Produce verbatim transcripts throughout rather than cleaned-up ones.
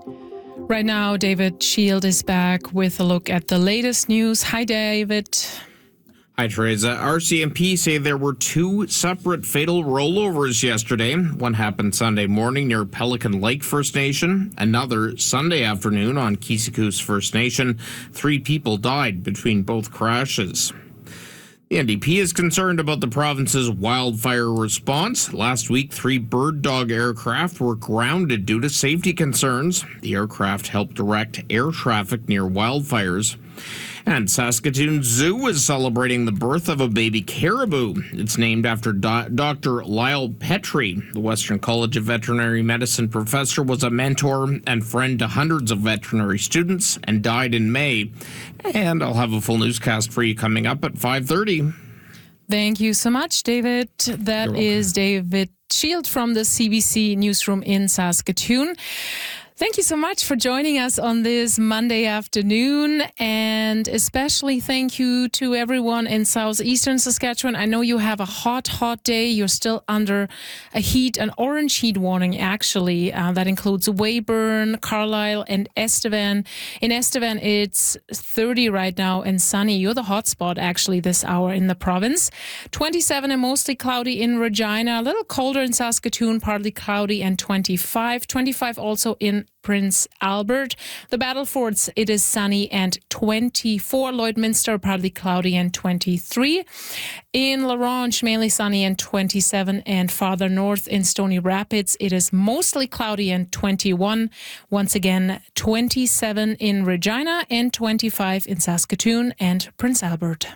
Right now, David Shield is back with a look at the latest news. Hi, David. Hi, Teresa. R C M P say there were two separate fatal rollovers yesterday. One happened Sunday morning near Pelican Lake First Nation. Another Sunday afternoon on Kisikus First Nation. Three people died between both crashes. The N D P is concerned about the province's wildfire response. Last week, three Bird Dog aircraft were grounded due to safety concerns. The aircraft helped direct air traffic near wildfires. And Saskatoon Zoo is celebrating the birth of a baby caribou. It's named after Do- Doctor Lyle Petrie. The Western College of Veterinary Medicine professor was a mentor and friend to hundreds of veterinary students and died in May. And I'll have a full newscast for you coming up at five thirty. Thank you so much, David. That is David Shield from the C B C newsroom in Saskatoon. Thank you so much for joining us on this Monday afternoon, and especially thank you to everyone in southeastern Saskatchewan. I know you have a hot, hot day. You're still under a heat, an orange heat warning, actually. Uh, that includes Weyburn, Carlisle, and Estevan. In Estevan, it's thirty right now and sunny. You're the hot spot, actually, this hour in the province. twenty-seven and mostly cloudy in Regina. A little colder in Saskatoon, partly cloudy, and twenty-five. twenty-five also in Prince Albert. The Battlefords, it is sunny and twenty-four. Lloydminster, partly cloudy and twenty-three. In La Ronge, mainly sunny and twenty-seven. And farther north in Stony Rapids, it is mostly cloudy and twenty-one. Once again, twenty-seven in Regina and twenty-five in Saskatoon and Prince Albert.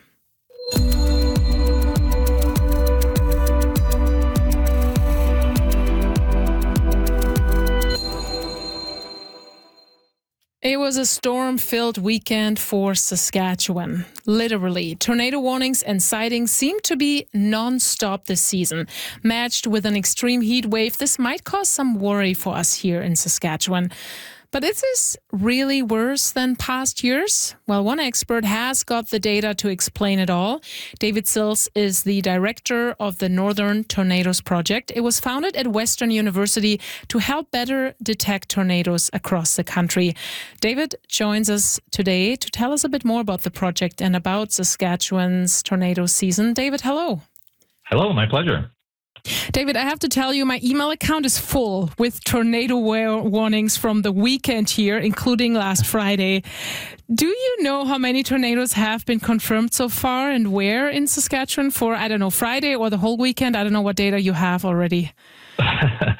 It was a storm-filled weekend for Saskatchewan. Literally, tornado warnings and sightings seem to be non-stop this season. Matched with an extreme heat wave, this might cause some worry for us here in Saskatchewan. But is this really worse than past years? Well, one expert has got the data to explain it all. David Sills is the director of the Northern Tornadoes Project. It was founded at Western University to help better detect tornadoes across the country. David joins us today to tell us a bit more about the project and about Saskatchewan's tornado season. David, hello. Hello, my pleasure. David, I have to tell you, my email account is full with tornado warnings from the weekend here, including last Friday. Do you know how many tornadoes have been confirmed so far and where in Saskatchewan for, I don't know, Friday or the whole weekend? I don't know what data you have already.